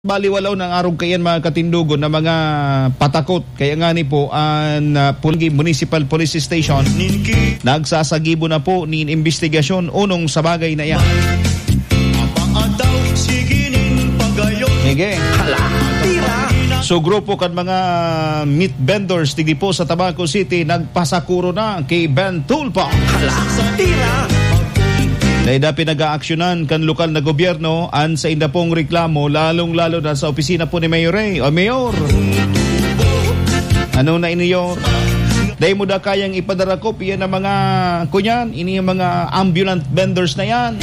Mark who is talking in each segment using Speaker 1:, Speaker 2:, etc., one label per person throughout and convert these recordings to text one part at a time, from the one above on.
Speaker 1: Baliwalaw ng arog kayan mga katindugon na mga patakot. Kaya nga ni po ang Pulangi Municipal Police Station nagsasagibo na po ni investigasyon unong sa bagay na yan. Sige. So grupo kan mga meat vendors tigdi po sa Tabaco City nagpasakuro na kay Ben Tulpa. Dahil pinag-aaksyonan kan lokal na gobyerno an sa inda pong reklamo lalong-lalo na sa opisina po ni Mayor Ray o Mayor. Ano na iniyor? Dahil mo da kayang ipadara kopya ng mga kunyan, ini yung mga ambulant vendors na yan.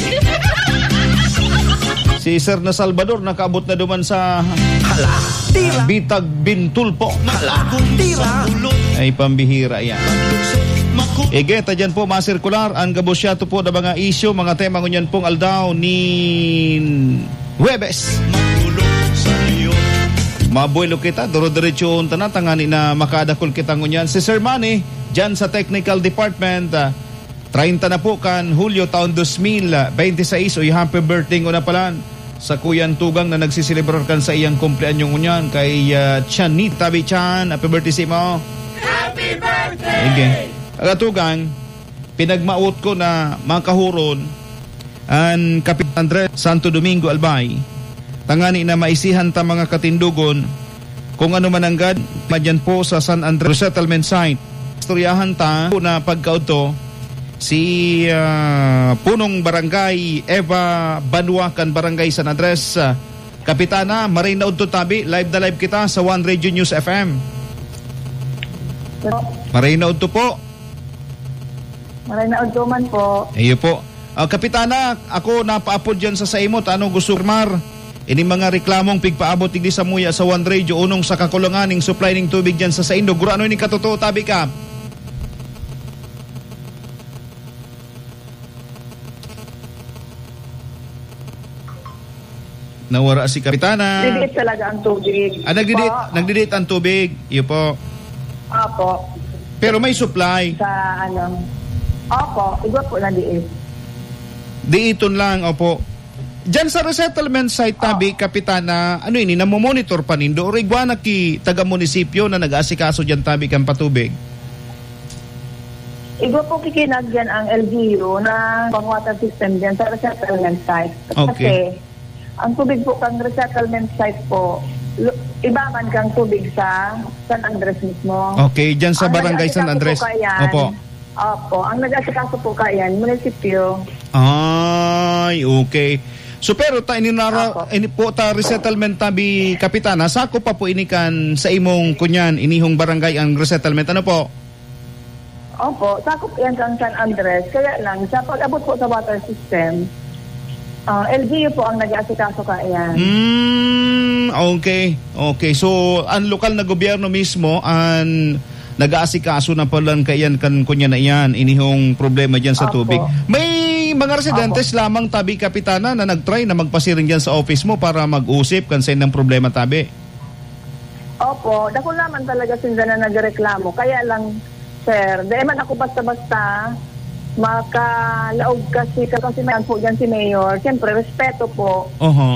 Speaker 1: Si Sir na Salvador nakaabot na duman sa Bitag Bintulpo. Ay pambihira yan. Igeta dyan po masirkular ang gabosyato po na mga isyo, mga tema ngunyan pong aldaw ni Huwebes. Mabuelo kita, duro-diretso unta na tangani na makadakol kita ngunyan. Si Sir Manny, dyan sa Technical Department, 30 na po kan Hulyo taon 2026 o happy birthday ko na pala sa Kuyan Tugang na nagsisilibrar kan sa iyang kumpleanyo ngunyan kay Chanita Bichan. Happy birthday si mo.
Speaker 2: Happy birthday!
Speaker 1: Okay. Agatugang, pinagmaot ko na mga kahuron ang Kapitan Andres Santo Domingo Albay. Tangani na maisihan ta mga katindugon kung ano man ang gad madyan po sa San Andres Settlement Site. Istoryahan ta na pagkauto si punong barangay Eva Banuacan Barangay San Andres. Kapitana, maray na udto tabi, live na live kita sa One Radio News FM. Maray na udto po.
Speaker 3: Maray na man po.
Speaker 1: Iyo po. Kapitana, ako napaapod dyan sa saimot. Anong gusto, Mar? Ini mga reklamong pigpaabot tigdi sa muya sa One Radio unong sa kakulanganing supply ng tubig dyan sa Saindo. Guro, ano ini katotoo, tabi ka? Nawara si Kapitana.
Speaker 3: Nagdidiit talaga ang tubig.
Speaker 1: Nagdidiit ang tubig. Iyo po.
Speaker 3: Opo.
Speaker 1: Pero may supply.
Speaker 3: Sa Opo, iba po na diit.
Speaker 1: Diiton lang, opo. Diyan sa resettlement site tabi, Kapitana, ano ini, namomonitor pa nindo? O igwa na ki taga-munisipyo na nag-asikaso dyan tabi kang patubig?
Speaker 3: Iba po kikinagyan ang LGU na pang-water system dyan sa resettlement site.
Speaker 1: Okay.
Speaker 3: Kasi, ang tubig po kang resettlement site po, iba man kang tubig sa San Andres mismo.
Speaker 1: Okay, dyan sa barangay San Andres. Opo.
Speaker 3: Opo, ang nag-asikaso po kayan, munisipyo.
Speaker 1: Ay, okay. So pero ta ini po ta resettlement tabi, Kapitana, sako pa po inikan sa imong kunyan inihong barangay ang resettlement, ano po?
Speaker 3: Opo, sakop yan kang San Andres. Kaya lang, sa pag-abot po sa water system, LGU po ang nag-asikaso kayan.
Speaker 1: Okay. Okay, so ang lokal na gobyerno mismo ang nag-aasikaso na pala kayan kan kunya na iyan inihong problema diyan sa tubig. May mga residentes lamang tabi, Kapitana, na nagtry na magpasiring diyan sa office mo para mag-usip kan sa ng problema tabi.
Speaker 3: Opo, dako naman talaga sila na nagreklamo. Kaya lang, sir, di man ako basta-basta makalaog kasi man po diyan si Mayor. Siyempre, respeto po.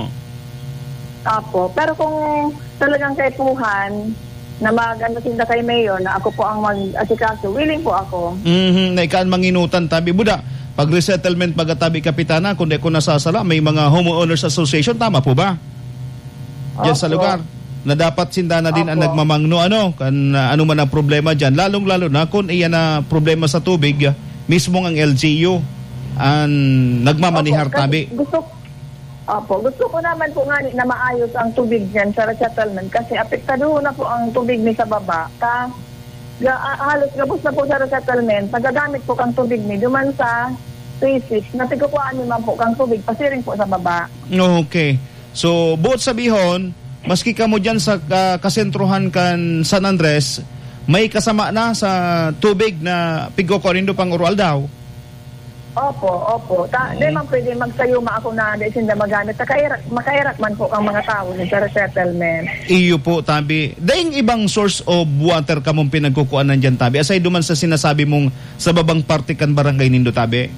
Speaker 3: Opo, pero kung talagang kaipuhan na mag-ano sila kay Mayor na ako po ang mag-asikaso, willing po ako.
Speaker 1: Na ikaan manginutan tabi. Buda, pag resettlement pagkatabi, Kapitana, kundi ko nasasala, may mga homeowners association, tama po ba? Diyan sa lugar. Na dapat sinda na din ang nagmamangno, ano man ang problema dyan. Lalong-lalo na kung iyan na problema sa tubig, mismo ang LGU ang nagmamanihar tabi.
Speaker 3: Gusto ko naman po nga na maayos ang tubig niyan sa resettlement kasi apektado na po ang tubig ni sa baba. Halos gabos na po sa resettlement, pagagamit po kang tubig ni duman sa thesis, natigukuhaan naman po kang tubig, pasiring po sa baba.
Speaker 1: Okay. So, buot sabihon, maski ka mo dyan sa kasentruhan kan San Andres, may kasama na sa tubig na pigkukuhanin do pang oral daw.
Speaker 3: Opo. Di man pwede magsayuma ako na di sinda magamit. Makairak man po ang mga tao sa resettlement.
Speaker 1: Iyo po, tabi. Daing ibang source of water ka mong pinagkukuhanan dyan, tabi? Aside duman sa sinasabi mong sa babang parte kan barangay nindo, tabi?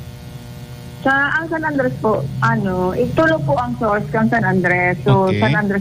Speaker 3: Sa ang San Andres po, itulo po ang source kang San Andres. So,
Speaker 1: Okay.
Speaker 3: San Andres